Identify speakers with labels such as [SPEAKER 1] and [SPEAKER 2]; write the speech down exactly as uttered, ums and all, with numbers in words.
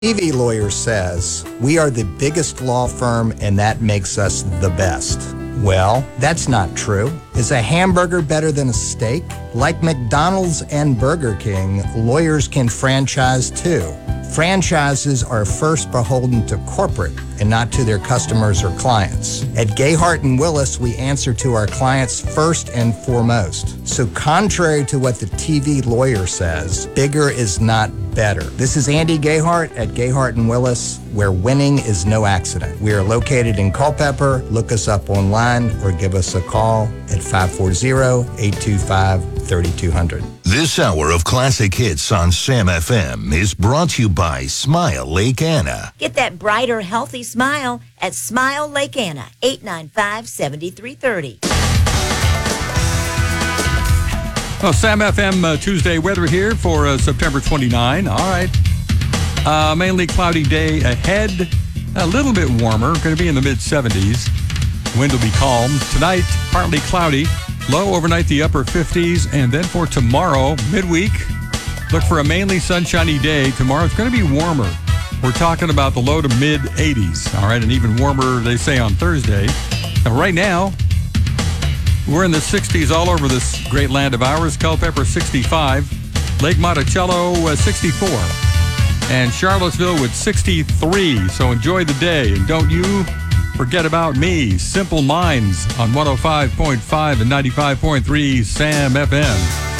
[SPEAKER 1] T V Lawyer says we are the biggest law firm and that makes us the best. Well, that's not true. Is a hamburger better than a steak? Like McDonald's and Burger King, lawyers can franchise too. Franchises are first beholden to corporate and not to their customers or clients. At Gayhart and Willis, we answer to our clients first and foremost. So contrary to what the T V Lawyer says, bigger is not better. This is Andy Gayhart at Gayhart and Willis, where winning is no accident. We are located in Culpeper. Look us up online or give us a call at five four zero, eight two five, three two zero zero.
[SPEAKER 2] This hour of classic hits on Sam F M is brought to you by Smile Lake Anna.
[SPEAKER 3] Get that brighter, healthy smile at Smile Lake Anna, eight nine five, seven three three zero.
[SPEAKER 4] Well, Sam F M uh, Tuesday weather here for uh, September twenty-ninth. All right. Uh, mainly cloudy day ahead. A little bit warmer. Going to be in the mid seventies. Wind will be calm. Tonight, partly cloudy. Low overnight, the upper fifties. And then for tomorrow, midweek, look for a mainly sunshiny day. Tomorrow it's going to be warmer. We're talking about the low to mid eighties. All right. And even warmer, they say, on Thursday. Now, right now, we're in the sixties all over this great land of ours. Culpeper, sixty-five. Lake Monticello, uh, sixty-four. And Charlottesville with sixty-three. So enjoy the day. And don't you forget about me. Simple Minds on one oh five point five and ninety-five point three Sam F M.